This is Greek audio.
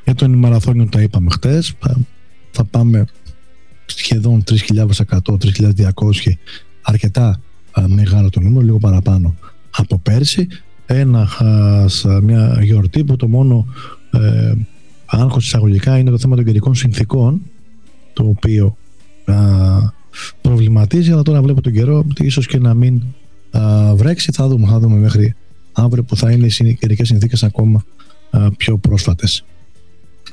Για τον ημαραθώνιο τα είπαμε χτες. Θα πάμε σχεδόν 3.100, 3.200, αρκετά μεγάλο το νούμερο, λίγο παραπάνω από πέρσι. Μια γιορτή που το μόνο άγχος εισαγωγικά είναι το θέμα των καιρικών συνθήκων, το οποίο προβληματίζει, αλλά τώρα βλέπω τον καιρό ίσως και να μην βρέξει. Θα δούμε μέχρι αύριο που θα είναι οι καιρικές συνθήκες ακόμα πιο πρόσφατες.